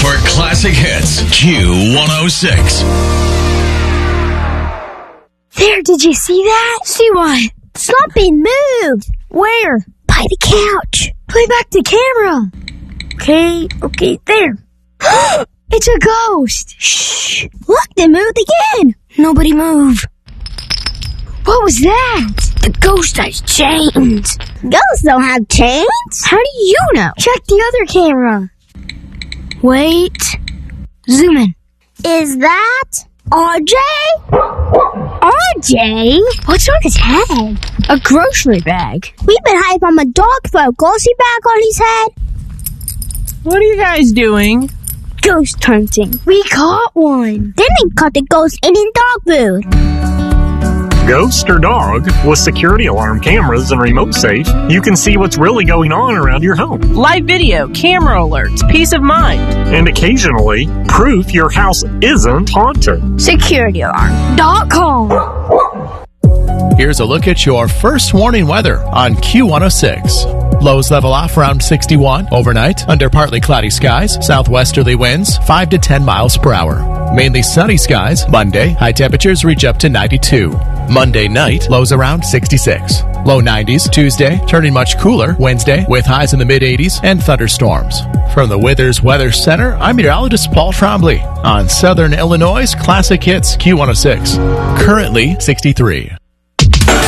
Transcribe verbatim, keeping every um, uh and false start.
for classic hits. Q one oh six. There, did you see that? See what? Something moved. Where? By the couch. Play back the camera. Okay, okay, there. It's a ghost. Shh. Look, they moved again. Nobody move. What was that? The ghost has chains. Ghosts don't have chains. How do you know? Check the other camera. Wait. Zoom in. Is that R J? R J? What's on his head? A grocery bag. We've been hiding from a dog for a grocery bag on his head. What are you guys doing? Ghost hunting. We caught one. Then they caught the ghost eating dog food. Ghost or dog, with security alarm cameras and remote safe, you can see what's really going on around your home. Live video, camera alerts, peace of mind. And occasionally, proof your house isn't haunted. security alarm dot com. Here's a look at your first warning weather on Q one oh six. Lows level off around sixty-one overnight under partly cloudy skies, southwesterly winds five to ten miles per hour. Mainly sunny skies Monday, high temperatures reach up to ninety-two. Monday night, lows around sixty-six. Low nineties Tuesday, turning much cooler Wednesday with highs in the mid eighties and thunderstorms. From the Withers Weather Center, I'm meteorologist Paul Trombley on Southern Illinois' Classic Hits Q one oh six. Currently sixty-three.